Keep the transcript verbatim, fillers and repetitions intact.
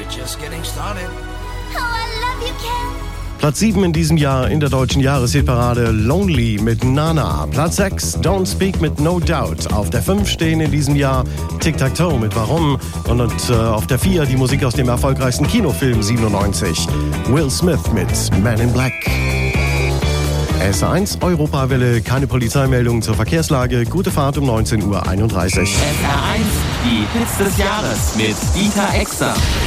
we're just getting started. Oh, I love you, Ken. Platz sieben in diesem Jahr in der deutschen Jahreshitparade Lonely mit Nana. Platz sechs Don't Speak mit No Doubt. Auf der fünf stehen in diesem Jahr Tic Tac Toe mit Warum. Und, und äh, auf der vier die Musik aus dem erfolgreichsten Kinofilm siebenundneunzig. Will Smith mit Man in Black. S eins Europawelle, keine Polizeimeldung zur Verkehrslage. Gute Fahrt um neunzehn Uhr einunddreißig. S R eins, die Hits des Jahres mit Dieter Exer.